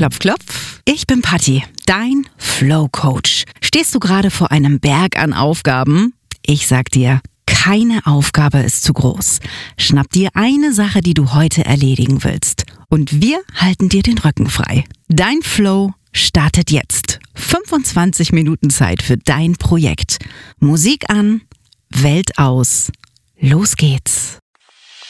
Klopf, klopf. Ich bin Patti, dein Flow-Coach. Stehst du gerade vor einem Berg an Aufgaben? Ich sag dir, keine Aufgabe ist zu groß. Schnapp dir eine Sache, die du heute erledigen willst. Und wir halten dir den Rücken frei. Dein Flow startet jetzt. 25 Minuten Zeit für dein Projekt. Musik an, Welt aus. Los geht's.